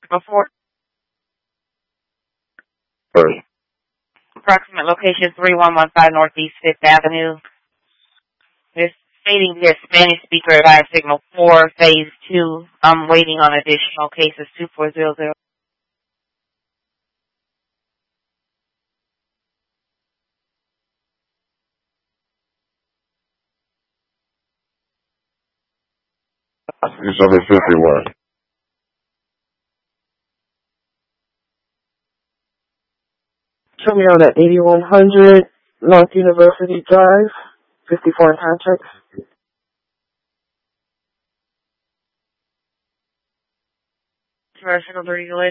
Before First. approximate location 3115 Northeast 5th Avenue. They're stating here Spanish speaker via signal 4, phase 2. I'm waiting on additional cases 2400. You show me 51. Show me on at 8100 North University Drive, 54 in contracts. Commercial 30 delayed.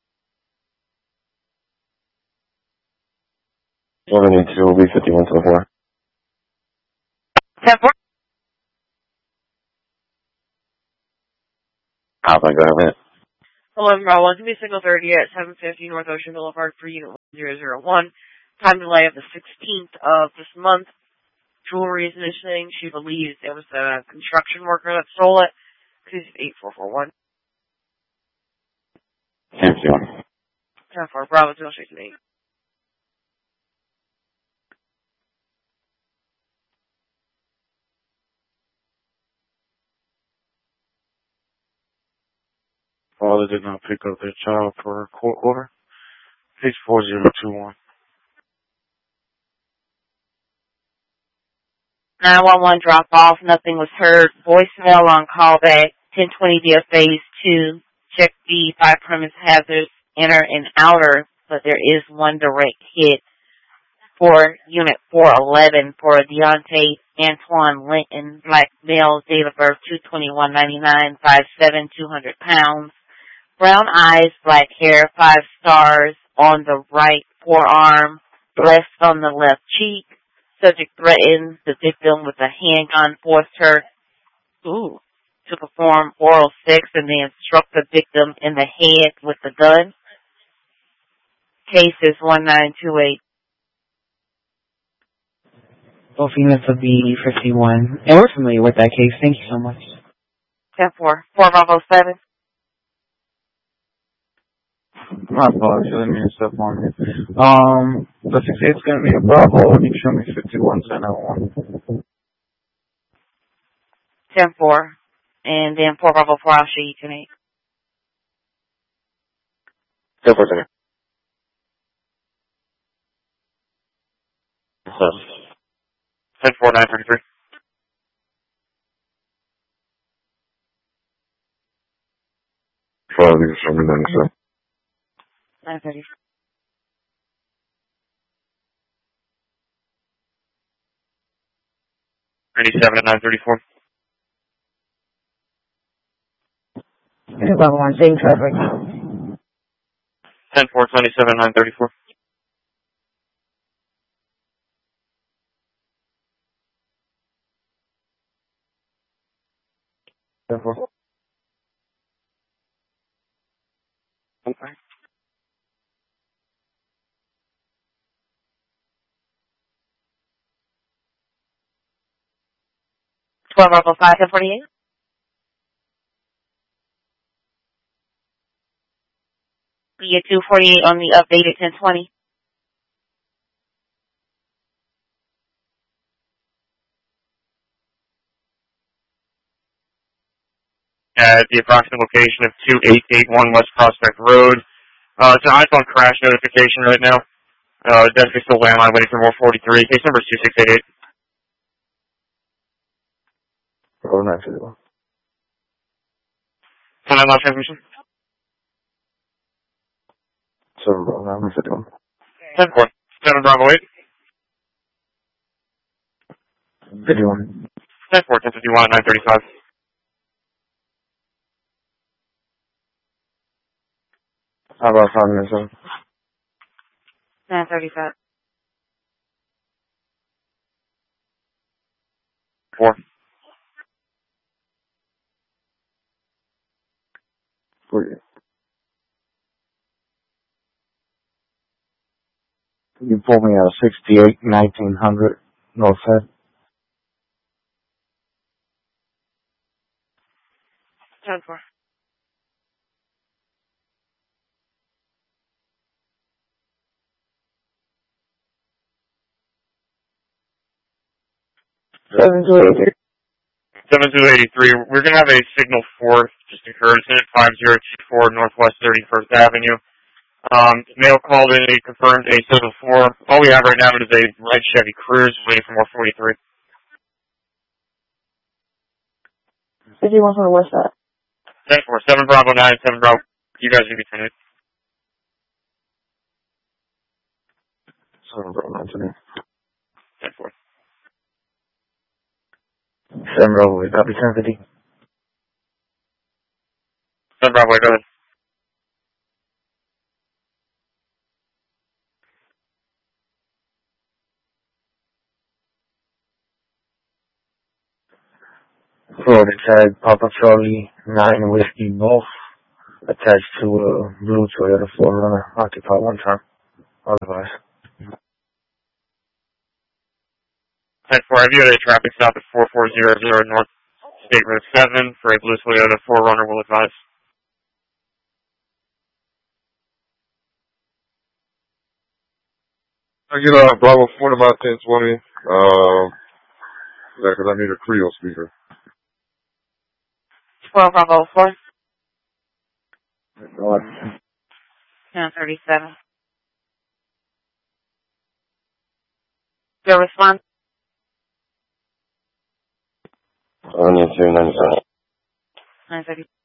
182 will be 51 to the 4. 10-4. How's that going, man? 11 Bravo 1, give me signal 30 at 750 North Ocean Boulevard for unit 1001. Time delay of the 16th of this month. Jewelry is missing. She believes it was a construction worker that stole it. Please 8441. 51. 10-4 Bravo 268. Father did not pick up their child for a court order. Page 4021. 911 drop off. Nothing was heard. Voicemail on callback. 1020 via phase 2. Check the 5 premise hazards. Inner and outer, but there is one direct hit for unit 411 for Deontay Antoine Linton, black male, date of birth 2/21/99, 5'7", 200 pounds. Brown eyes, black hair, 5 stars on the right forearm, blessed on the left cheek. Subject threatens the victim with a handgun, forced her to perform oral sex, and then struck the victim in the head with the gun. Case is 1928. Both units will be 51. And we're familiar with that case. Thank you so much. 10-4. 4 Bravo 7. My apologies, let me step on it. The 68's going to be a Bravo, and you show me 51 1. 10-4. And then 4 Bravo 4, I'll show you tonight. 10-4 center. 10-4 933. Father, you show me 97. 930. 97 at 934. Level 1, same traffic. 10-4 27 934. 10-4. Okay. Bravo 5, 1048. Be 248 on the updated 1020. At the approximate location of 2881 West Prospect Road. It's an iPhone crash notification right now. Definitely still landline waiting for more 43. Case number is 2688. Oh, 951. 10 loud transmission. 7 Bravo 951. 10-4. 7 Bravo 8. 51. 10-4 1051 at 935. How about 5 minutes? 935. 4. 3. You pulled me out of 68, 1900 North Head. 10-4. 7283. 7283. We're going to have a signal 4th, just occurred. It's in at 5024 Northwest 31st Avenue. Mail called in, he confirmed a signal 4. All we have right now is a red Chevy Cruze waiting for more 43. 51 what's that? 10-4, 7 Bravo 9, 7 Bravo. You guys need to be tonight. 7 Bravo 9 today. 10-4. 7 Bravo, copy 1050. 7 Bravo, go ahead. Florida tag, Papa Charlie, 9 Whiskey Golf, attached to a blue Toyota 4Runner, occupied one time. Otherwise. 10-4, have you had a traffic stop at 4400 North State Road 7 for a blue Toyota 4Runner, will advise. I get Bravo 4 about 1020. Yeah, because I need a Creo speaker. 12 Bravo 4. What? 1037. Your response? 2297. 930.